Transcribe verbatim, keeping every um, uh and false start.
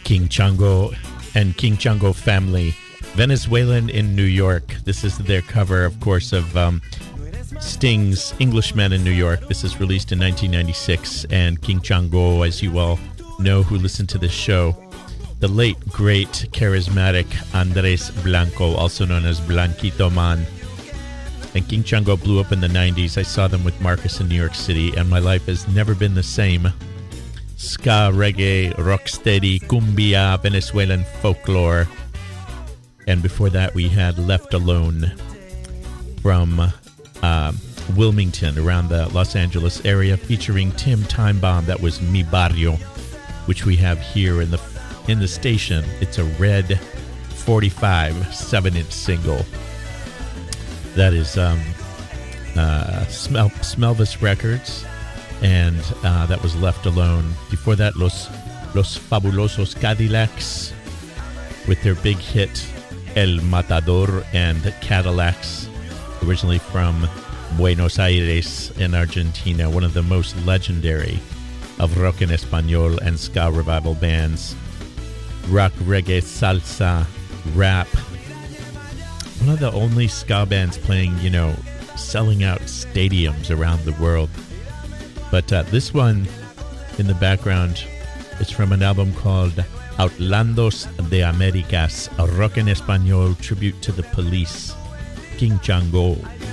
King Chango and King Chango Family, Venezuelan in New York. This is their cover, of course, of um, Sting's Englishman in New York. This is released in nineteen ninety-six, and King Chango, as you all know who listen to this show, the late, great, charismatic Andres Blanco, also known as Blanquito Man. And King Chango blew up in the nineties. I saw them with Marcus in New York City, and my life has never been the same. Ska, reggae, rocksteady, cumbia, Venezuelan folklore. And before that, we had Left Alone from uh, Wilmington, around the Los Angeles area, featuring Tim Timebomb. That was Mi Barrio, which we have here in the in the station. It's a red forty-five seven-inch single. That is um, uh, Smel- Smelvis Records, and uh, that was Left Alone. Before that, Los Los Fabulosos Cadillacs with their big hit El Matador, and Cadillacs, originally from Buenos Aires in Argentina, one of the most legendary of rock en español and ska revival bands. Rock, reggae, salsa, rap. One of the only ska bands playing, you know, selling out stadiums around the world. But uh, this one in the background is from an album called Outlandos de Américas, a rock en español tribute to the Police. King Chango.